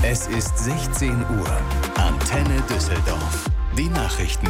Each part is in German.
Es ist 16 Uhr. Antenne Düsseldorf. Die Nachrichten.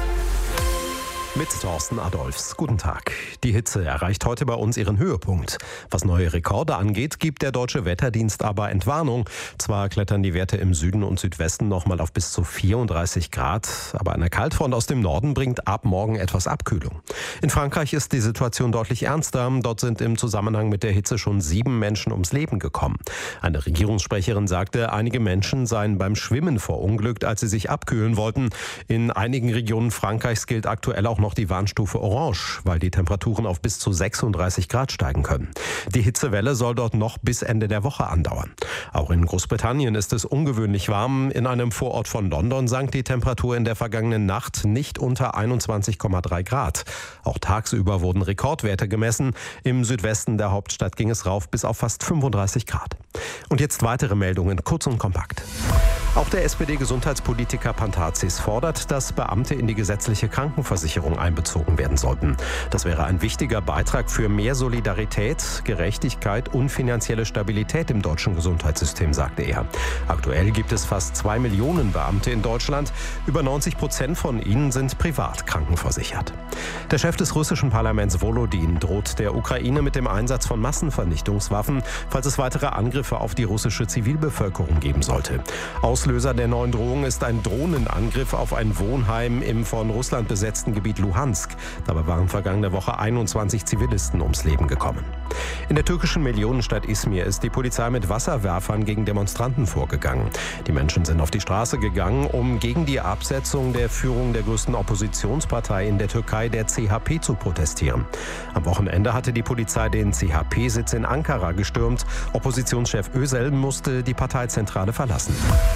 Mit Thorsten Adolfs. Guten Tag. Die Hitze erreicht heute bei uns ihren Höhepunkt. Was neue Rekorde angeht, gibt der Deutsche Wetterdienst aber Entwarnung. Zwar klettern die Werte im Süden und Südwesten nochmal auf bis zu 34 Grad, aber eine Kaltfront aus dem Norden bringt ab morgen etwas Abkühlung. In Frankreich ist die Situation deutlich ernster. Dort sind im Zusammenhang mit der Hitze schon 7 Menschen ums Leben gekommen. Eine Regierungssprecherin sagte, einige Menschen seien beim Schwimmen verunglückt, als sie sich abkühlen wollten. In einigen Regionen Frankreichs gilt aktuell auch noch die Warnstufe Orange, weil die Temperaturen auf bis zu 36 Grad steigen können. Die Hitzewelle soll dort noch bis Ende der Woche andauern. Auch in Großbritannien ist es ungewöhnlich warm. In einem Vorort von London sank die Temperatur in der vergangenen Nacht nicht unter 21,3 Grad. Auch tagsüber wurden Rekordwerte gemessen. Im Südwesten der Hauptstadt ging es rauf bis auf fast 35 Grad. Und jetzt weitere Meldungen, kurz und kompakt. Auch der SPD-Gesundheitspolitiker Pantazis fordert, dass Beamte in die gesetzliche Krankenversicherung einbezogen werden sollten. Das wäre ein wichtiger Beitrag für mehr Solidarität, Gerechtigkeit und finanzielle Stabilität im deutschen Gesundheitssystem, sagte er. Aktuell gibt es fast 2 Millionen Beamte in Deutschland. Über 90% von ihnen sind privat krankenversichert. Der Chef des russischen Parlaments Volodin droht der Ukraine mit dem Einsatz von Massenvernichtungswaffen, falls es weitere Angriffe auf die russische Zivilbevölkerung geben sollte. Auslöser der neuen Drohung ist ein Drohnenangriff auf ein Wohnheim im von Russland besetzten Gebiet Luhansk. Dabei waren vergangene Woche 21 Zivilisten ums Leben gekommen. In der türkischen Millionenstadt Izmir ist die Polizei mit Wasserwerfern gegen Demonstranten vorgegangen. Die Menschen sind auf die Straße gegangen, um gegen die Absetzung der Führung der größten Oppositionspartei in der Türkei, der CHP, zu protestieren. Am Wochenende hatte die Polizei den CHP-Sitz in Ankara gestürmt. Oppositionschef Özel musste die Parteizentrale verlassen.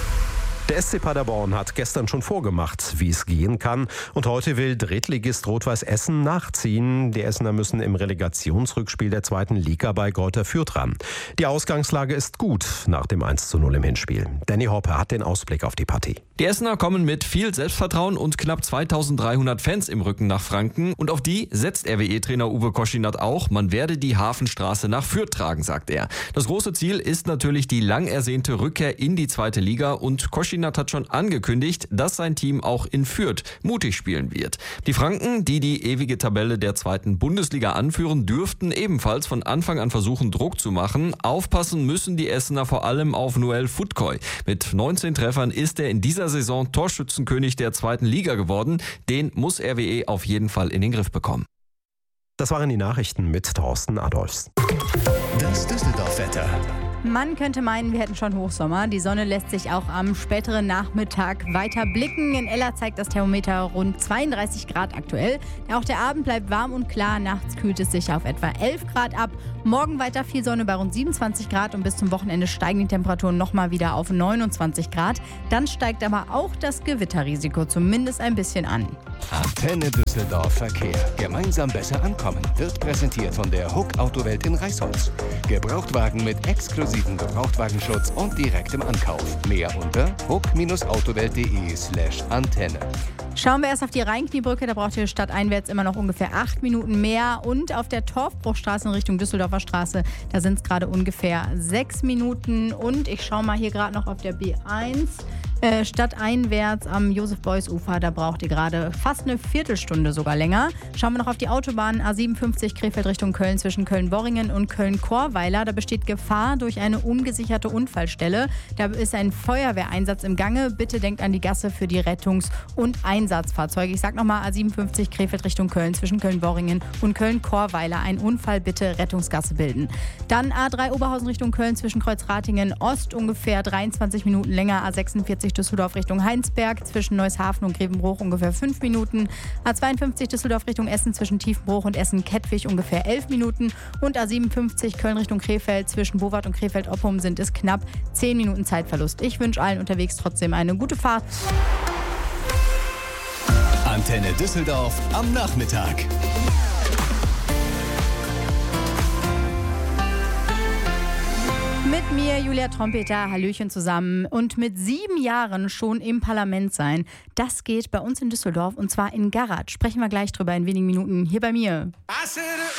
Der SC Paderborn hat gestern schon vorgemacht, wie es gehen kann. Und heute will Drittligist Rot-Weiß Essen nachziehen. Die Essener müssen im Relegationsrückspiel der 2. Liga bei Greuther Fürth ran. Die Ausgangslage ist gut nach dem 1:0 im Hinspiel. Danny Hoppe hat den Ausblick auf die Partie. Die Essener kommen mit viel Selbstvertrauen und knapp 2300 Fans im Rücken nach Franken. Und auf die setzt RWE-Trainer Uwe Koschinat auch. Man werde die Hafenstraße nach Fürth tragen, sagt er. Das große Ziel ist natürlich die lang ersehnte Rückkehr in die 2. Liga. Und Koschinat hat schon angekündigt, dass sein Team auch in Fürth mutig spielen wird. Die Franken, die die ewige Tabelle der 2. Bundesliga anführen, dürften ebenfalls von Anfang an versuchen, Druck zu machen. Aufpassen müssen die Essener vor allem auf Noel Futkoy. Mit 19 Treffern ist er in dieser Saison Torschützenkönig der 2. Liga geworden. Den muss RWE auf jeden Fall in den Griff bekommen. Das waren die Nachrichten mit Thorsten Adolfs. Das Düsseldorf-Wetter. Man könnte meinen, wir hätten schon Hochsommer. Die Sonne lässt sich auch am späteren Nachmittag weiter blicken. In Ella zeigt das Thermometer rund 32 Grad aktuell. Auch der Abend bleibt warm und klar. Nachts kühlt es sich auf etwa 11 Grad ab. Morgen weiter viel Sonne bei rund 27 Grad und bis zum Wochenende steigen die Temperaturen nochmal wieder auf 29 Grad. Dann steigt aber auch das Gewitterrisiko zumindest ein bisschen an. Antenne Düsseldorf Verkehr. Gemeinsam besser ankommen. Wird präsentiert von der Huck Autowelt in Reisholz. Gebrauchtwagen mit exklusivem Gebrauchtwagenschutz und direktem Ankauf. Mehr unter huck-autowelt.de/Antenne. Schauen wir erst auf die Rheinkniebrücke, da braucht ihr stadteinwärts immer noch ungefähr 8 Minuten mehr. Und auf der Torfbruchstraße in Richtung Düsseldorfer Straße, da sind es gerade ungefähr 6 Minuten. Und ich schaue mal hier gerade noch auf der B1. Stadteinwärts am Josef-Beuys-Ufer, da braucht ihr gerade fast eine Viertelstunde, sogar länger. Schauen wir noch auf die Autobahn A57 Krefeld Richtung Köln zwischen Köln-Worringen und Köln-Chorweiler. Da besteht Gefahr durch eine ungesicherte Unfallstelle. Da ist ein Feuerwehreinsatz im Gange. Bitte denkt an die Gasse für die Rettungs- und Einsatzfahrzeuge. Ich sag nochmal A57 Krefeld Richtung Köln zwischen Köln-Worringen und Köln-Chorweiler. Ein Unfall, bitte Rettungsgasse bilden. Dann A3 Oberhausen Richtung Köln zwischen Kreuzratingen Ost ungefähr 23 Minuten länger. A46 Düsseldorf Richtung Heinsberg zwischen Neushafen und Grevenbruch ungefähr 5 Minuten. A52 Düsseldorf Richtung Essen zwischen Tiefenbruch und Essen-Kettwig ungefähr 11 Minuten. Und A57 Köln Richtung Krefeld zwischen Bowart und Krefeld-Oppum sind es knapp 10 Minuten Zeitverlust. Ich wünsche allen unterwegs trotzdem eine gute Fahrt. Antenne Düsseldorf am Nachmittag. Mit mir Julia Trompeter, hallöchen zusammen. Und mit 7 Jahren schon im Parlament sein, das geht bei uns in Düsseldorf und zwar in Garat. Sprechen wir gleich drüber in wenigen Minuten hier bei mir.